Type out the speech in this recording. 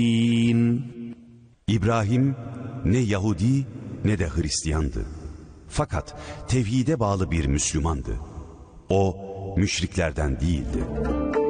İbrahim ne Yahudi ne de Hristiyandı. Fakat tevhide bağlı bir Müslümandı. O müşriklerden değildi.